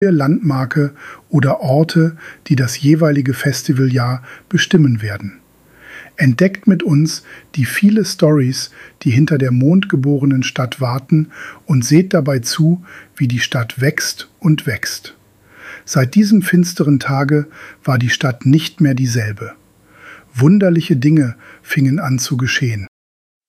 Landmarke oder Orte, die das jeweilige Festivaljahr bestimmen werden. Entdeckt mit uns die viele Stories, die hinter der mondgeborenen Stadt warten und seht dabei zu, wie die Stadt wächst und wächst. Seit diesem finsteren Tage war die Stadt nicht mehr dieselbe. Wunderliche Dinge fingen an zu geschehen.